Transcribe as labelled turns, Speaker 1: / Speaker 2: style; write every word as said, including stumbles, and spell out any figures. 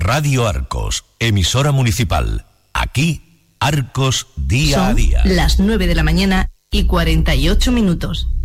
Speaker 1: Radio Arcos, emisora municipal. Aquí, Arcos día
Speaker 2: Son
Speaker 1: a día.
Speaker 2: Las nueve de la mañana y cuarenta y ocho minutos.